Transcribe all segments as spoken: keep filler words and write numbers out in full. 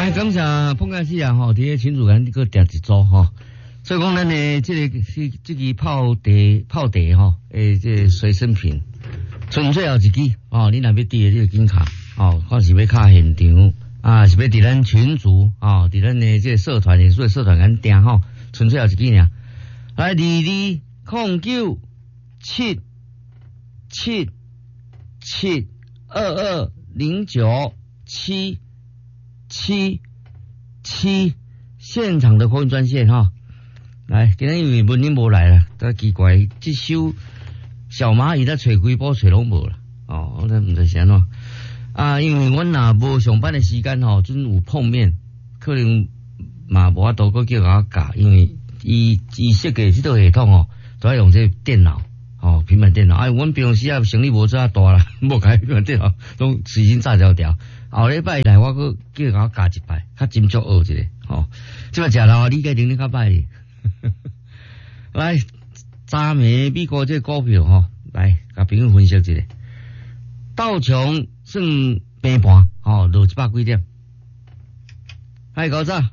来，感谢碰开始啊吼，伫个群主间个订一组吼，所以讲咱呢，这个是这个泡茶泡茶吼，诶，这个随身品，纯粹后一支哦，你若要伫个你就紧卡哦，看是要卡现场啊，是要伫咱群组哦，伫咱的这个社团，所以社团间订吼，纯粹后一支尔。来，二二零九七七七二二零九七。七七现场的空运专线哈，来，今天因为文英无来了，都奇怪，这首小蚂蚁在找几波找拢无啦，哦，我都唔知是安怎啊，因为阮若无上班的时间吼，准有碰面，可能嘛无法度个叫我教，因为伊伊设计这套系统哦，都要用这电脑。哦，平板电脑，哎，阮平时啊生意无遮大啦，无开平板电脑，拢随身炸条条。后礼拜来，我搁叫我教一摆，较斟酌学一下。哦，即摆食老理解能力较歹哩。来，昨暝美国这股票吼，来甲朋友分析一下。道琼算平盘，吼落一百几点？嗨，高早。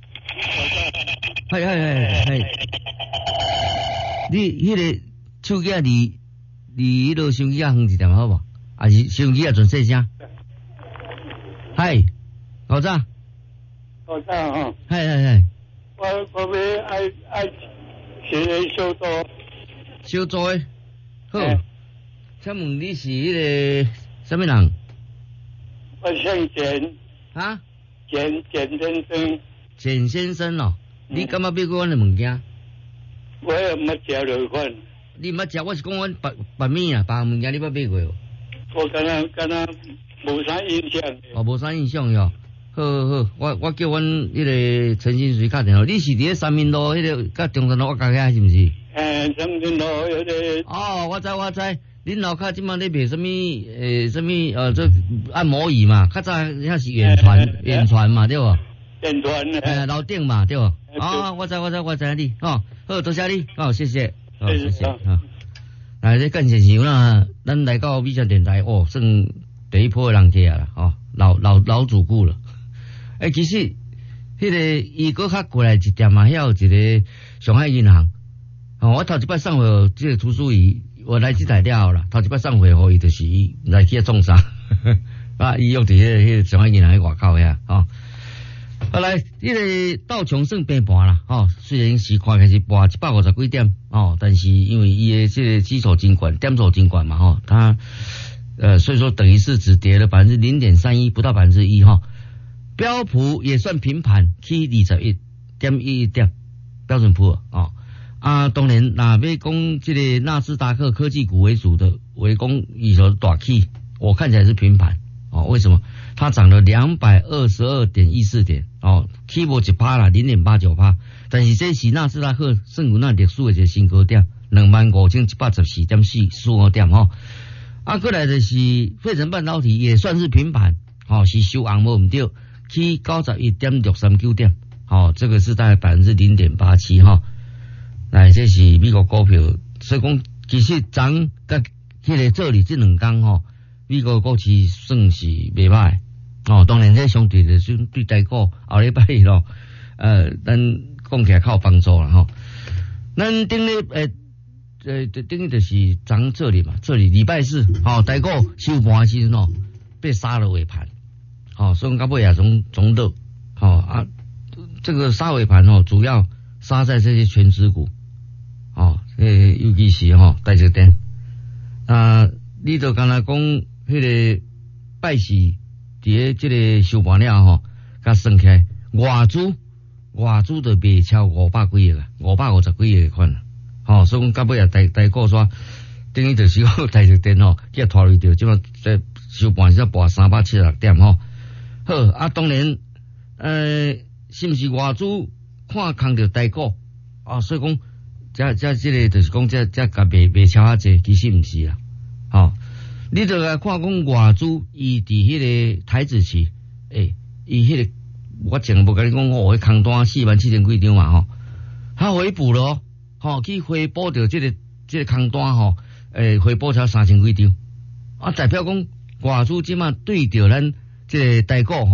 嗨嗨嗨嗨，你迄、那个。手机啊，离离迄落手机啊远一点好无？还是手机啊准细声？嗨，老早， 老早吼， 嗨嗨嗨， 我我要爱爱学个小做， 小做诶，好。请问你是迄、那个什么人？ 我姓简， 啊？ 简简先生。 简先生哦，嗯、你感觉买过阮诶物件？ 我也冇食落款。 你毋捌食，我是讲阮白白米啊，白物件你捌买过无？ 我敢若敢若无啥印象。 哦，无啥印象哟。好好好，我我叫阮迄个陈新水打电话。你是伫咧三民路迄、那个甲中山路我家遐是毋是？ 诶，三民路迄个。 哦，我知我知，恁楼骹即摆咧卖什么诶？什么呃，这按摩椅嘛？较早遐是远传远传嘛，对无？ 远传诶， 楼顶嘛，对无？哦，我知我知我知你哦，好，多谢你哦，谢谢。哦，谢谢啊！来，这更是像啦，咱来到美食电台哦，算第一波的人客啦，哦，老老老主顾了。诶、欸，其实迄、那个伊搁较过来一点嘛，遐有一个上海银行。哦，我头一摆送回这个图书仪，我来这台了啦，头一摆送回互伊就是伊来去创啥，啊，伊用伫迄迄个上海银行喺外口遐，哦。后来，迄个道琼算平盘啦，吼、哦，虽然是看开始盘一百五十几点，哦，但是因为伊的这个基础金管、点数金管嘛，吼、哦，它呃，所以说等于是只跌了百分之零点三一，不到百分之一，哈。标普也算平盘，去二十一点一一点，标准普尔哦。啊，当然，若要讲这个纳斯达克科技股为主的，为讲伊所大起，我看起来是平盘。哦，为什么？它涨了两百二十二点一四点，哦，起无一趴啦，零点八九趴。但是这是纳斯达克算有那历史的一个新高点，两万五千一百十四点四四五点吼。啊，过来的是费城半导体也算是平盘，哦，是收红无唔对，去九十一点六三九点，哦，这个是大概百分之零点八七哈。来，这是美国股票，所以讲其实涨甲迄个这里这两天吼。美国股市算是袂歹哦，当然这相对的算对台股后礼拜咯，呃，咱讲起来较有帮助啦吼。咱顶日诶呃顶日就是涨这里嘛，这里礼拜四哦，台股收盘时阵哦被杀了尾盘，哦，所以到尾也从从落，哦啊，这个杀尾盘哦，主要杀在这些全指股，哦，诶，尤其是吼台积电啊，你就刚才讲。迄个拜四伫咧即个收盘了吼，甲算起来外资外资就卖超五百几个啦，五百五十几个款啦，吼、哦，所以讲到尾也大大股煞，等于就是讲台积电吼，去拖累着，即马在收盘时盘三百七十六点吼。好啊，当然，呃，是毋是外资看空着台股啊？所以讲，这这即个就是讲，这这甲卖卖超啊济，其实毋是啦，吼、哦。你就来看讲外资伊伫迄个台子期，诶，伊迄个我前无甲你讲，我空单四万七千几张嘛吼，他回补了哦，吼去回补着即个即个空单吼，诶，回补才三千几张，啊，代表讲外资即马对着咱即个台股吼，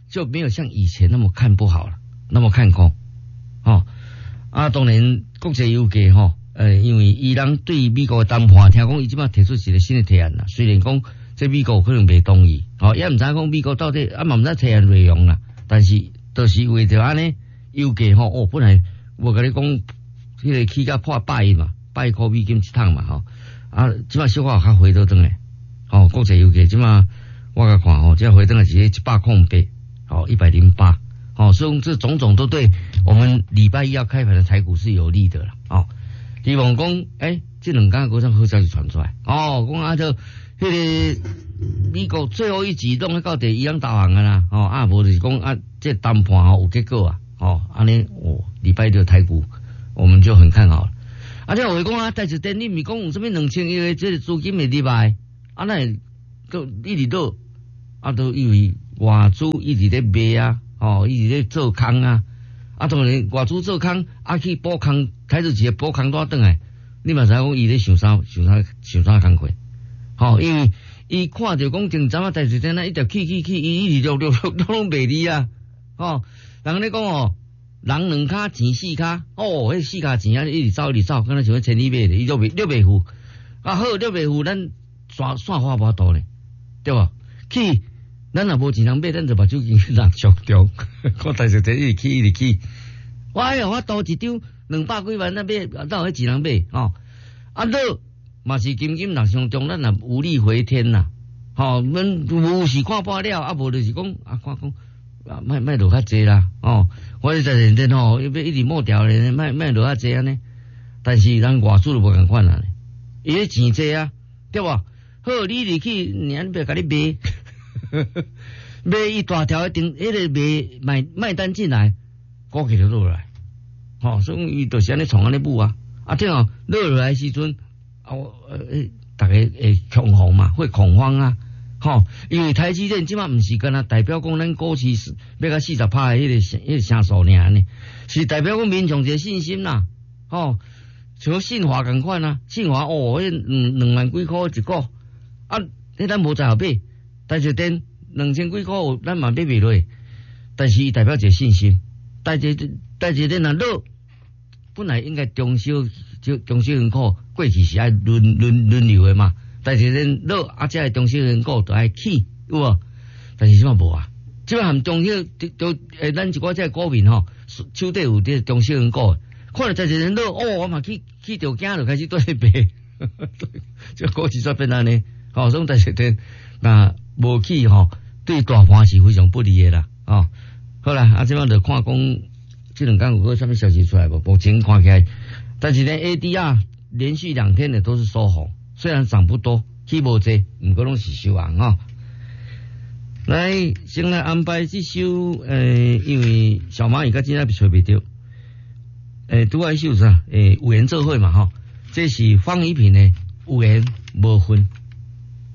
就没有像以前那么看不好了，那么看空。哦，啊，当然国际油价吼，呃，因为伊人对美国的谈判，听讲伊即摆提出一个新的提案啦。虽然讲这美国可能未同意，哦，也毋知讲美国到底啊嘛毋知提案内容啦，但是都是为着安尼油价吼，哦，本来我甲你讲，迄、那个起价破百亿嘛，百亿块美金一桶嘛，吼、哦，啊，即摆小可较回倒转来，哦，国际油价即摆我甲看吼，即回倒来是一百空八，哦，一百零八。哦，所以这种种都对我们礼拜一要开盘的台股是有利的了。哦，希望讲，诶，这两天嗰种好消息传出来。哦，讲啊，就迄个美国最后一集拢到第一样大行啊啦。哦，啊，无就是讲啊，这谈判哦有结果啊。哦，安尼哦，礼拜一的台股我们就很看好了。啊，这我讲啊，但是等你咪讲有什么两千亿的这个资金未入来，啊，那个一直都啊，都因为外资一直在卖啊。哦，伊伫咧做空啊，啊当然外资做空，啊去补空，开始一个补空带转来，你嘛知讲伊咧想啥想啥想啥工课，吼、哦，因为伊看着讲前阵啊，但是真啊一直起起起，伊一直陆陆陆拢袂离啊，哦，人咧讲哦，人两骹钱四骹，哦，迄四骹钱啊一直走一直走，敢若像千里马的，伊都袂都袂付，啊好都袂付，咱线线花无多咧，对无？去。咱若无钱通买，咱就目睭见人上中，看台积电一直起一直起。我哎呀，我多一张两百几万，咱买，哪有迄钱通买？哦，啊，都嘛是金金人上中，咱若无力回天呐。吼、哦，阮有时看半了，啊无就是讲啊，看讲啊，卖卖落较济啦。哦，我是在认真吼，要一直抹掉咧，卖卖落较济安尼。但是咱外资就无共款啦，伊咧钱济啊，对无？好，你入去，人别甲你卖。买一大条顶，迄个卖买卖单进来，股价就落来，吼、哦，所以伊就是安尼从安尼补啊，啊，听哦，落落来时阵，啊，呃，大家会恐慌嘛，会恐慌啊，吼、哦，因为台积电即马毋是干那代表讲咱股市是要甲四十趴的迄个迄个成数尔呢，是代表讲民众一个信心啦，吼、哦，像信华共款啊，信华哦，迄两两万几箍一个，啊，迄咱无在后买。台积电两千几块，咱嘛买袂落，但是伊代表一个信心。台积台积电若落，本来应该中小就中小型股过去是爱轮轮轮流的嘛。台积电落，啊，这中小型股就爱起，有无？但是即摆无啊，即摆含中小就诶，咱一寡这股民吼，手底有啲中小型股，看到台积电落，哦，我嘛去去着惊，就开始对买，这股市煞变安尼，吼，所以台积电那。无去吼，对大盘是非常不利的啦。哦，好啦，啊，即摆就看讲，这两天有个什么消息出来无？目前看起来，但是呢 ，A D R 连续两天的都是收红，虽然涨不多，起无济，毋过拢是收红哦。来，先来安排这首，诶、呃，因为小蚂蚁甲今仔找袂着，诶、呃，拄爱首啥？诶、呃，有缘做伙嘛吼，这是方一平的有缘无分。